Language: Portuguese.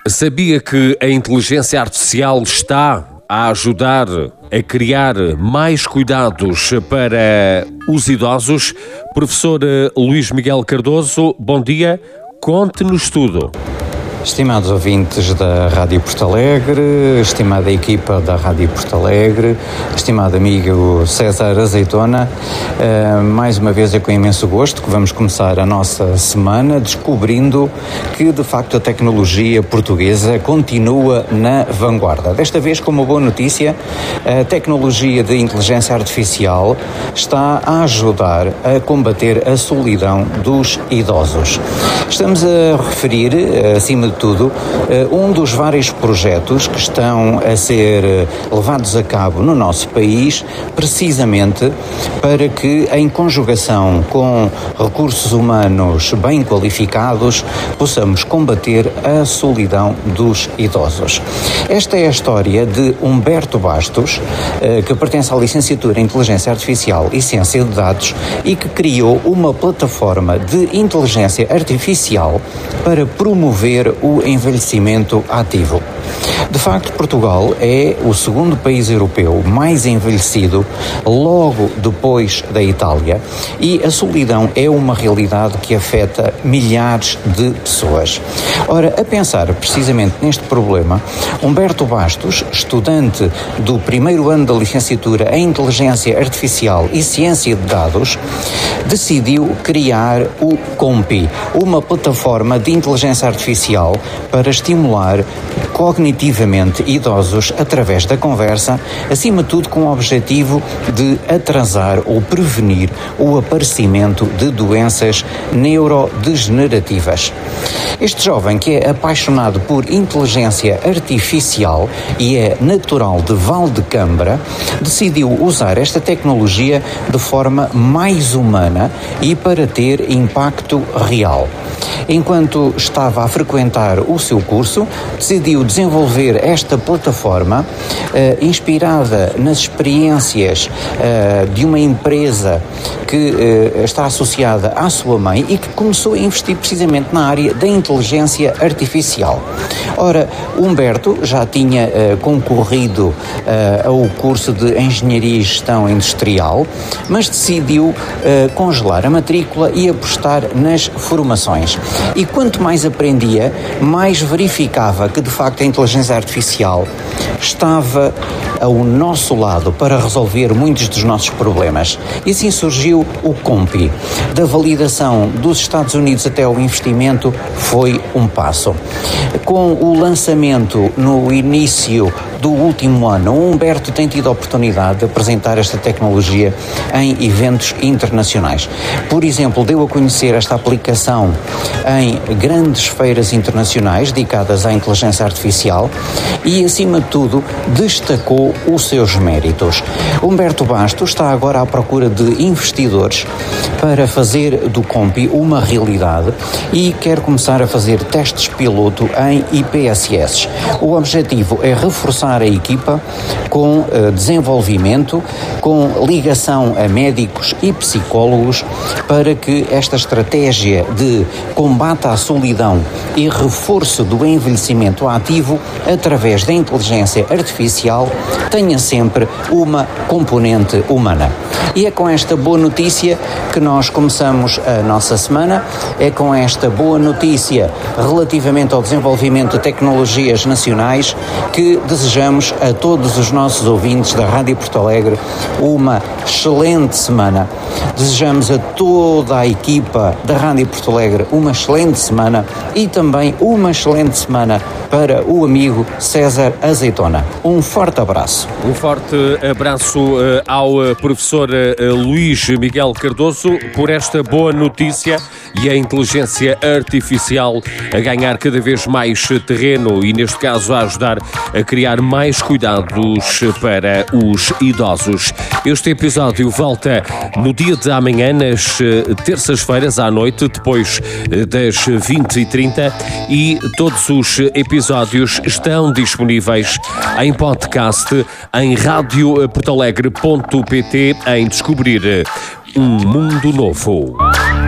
Sabia que a inteligência artificial está a ajudar a criar mais cuidados para os idosos? Professor Luís Miguel Cardoso, bom dia, conte-nos tudo. Estimados ouvintes da Rádio Porto Alegre, estimada equipa da Rádio Porto Alegre, estimado amigo César Azeitona, mais uma vez é com imenso gosto que vamos começar a nossa semana descobrindo que de facto a tecnologia portuguesa continua na vanguarda. Desta vez com uma boa notícia, a tecnologia de inteligência artificial está a ajudar a combater a solidão dos idosos. Estamos a referir, acima de tudo, um dos vários projetos que estão a ser levados a cabo no nosso país, precisamente para que, em conjugação com recursos humanos bem qualificados, possamos combater a solidão dos idosos. Esta é a história de Humberto Bastos, que pertence à licenciatura em Inteligência Artificial e Ciência de Dados e que criou uma plataforma de inteligência artificial para promover o envelhecimento ativo. De facto, Portugal é o segundo país europeu mais envelhecido, logo depois da Itália, e a solidão é uma realidade que afeta milhares de pessoas. Ora, a pensar precisamente neste problema, Humberto Bastos, estudante do primeiro ano da licenciatura em Inteligência Artificial e Ciência de Dados, decidiu criar o Compi, uma plataforma de inteligência artificial para estimular cognitivamente idosos através da conversa, acima de tudo com o objetivo de atrasar ou prevenir o aparecimento de doenças neurodegenerativas. Este jovem, que é apaixonado por inteligência artificial e é natural de Valdecambra, decidiu usar esta tecnologia de forma mais humana e para ter impacto real. Enquanto estava a frequentar o seu curso, decidiu desenvolver esta plataforma inspirada nas experiências de uma empresa que está associada à sua mãe e que começou a investir precisamente na área da inteligência artificial. Ora, Humberto já tinha concorrido ao curso de Engenharia e Gestão Industrial, mas decidiu congelar a matrícula e apostar nas formações. E quanto mais aprendia, mais verificava que de facto a inteligência artificial estava ao nosso lado para resolver muitos dos nossos problemas. E assim surgiu o Compi. Da validação dos Estados Unidos até ao investimento foi um passo. Com o lançamento no início do último ano, o Humberto tem tido a oportunidade de apresentar esta tecnologia em eventos internacionais. Por exemplo, deu a conhecer esta aplicação em grandes feiras internacionais dedicadas à inteligência artificial e, acima de tudo, destacou os seus méritos. Humberto Bastos está agora à procura de investidores para fazer do Compi uma realidade e quer começar a fazer testes piloto em IPSS. O objetivo é reforçar a equipa com desenvolvimento, com ligação a médicos e psicólogos para que esta estratégia de combate à solidão e reforço do envelhecimento ativo através da inteligência artificial tenha sempre uma componente humana. E é com esta boa notícia que nós começamos a nossa semana, é com esta boa notícia relativamente ao desenvolvimento de tecnologias nacionais que desejamos a todos os nossos ouvintes da Rádio Porto Alegre uma excelente semana. Desejamos a toda a equipa da Rádio Porto Alegre uma excelente semana e também uma excelente semana para o amigo César Azeitona. Um forte abraço. Um forte abraço ao professor Luís Miguel Cardoso por esta boa notícia e a inteligência artificial a ganhar cada vez mais terreno e, neste caso, a ajudar a criar mais cuidados para os idosos. Este episódio volta no dia de amanhã, nas terças-feiras à noite, depois das 20h30, e todos os episódios estão disponíveis em podcast em radioportoalegre.pt em Descobrir um Mundo Novo.